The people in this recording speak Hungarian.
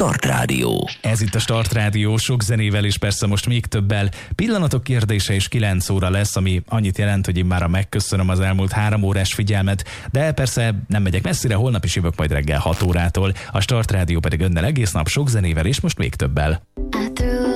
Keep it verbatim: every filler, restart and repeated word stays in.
Start Rádió. Ez itt a Start Rádió, sok zenével és persze most még többel. Pillanatok kérdése is kilenc óra lesz, ami annyit jelent, hogy én már megköszönöm az elmúlt három órás figyelmet, de persze nem megyek messzire, holnap is jövök majd reggel hat órától. A Start Rádió pedig önnel egész nap sok zenével és most még többel. I threw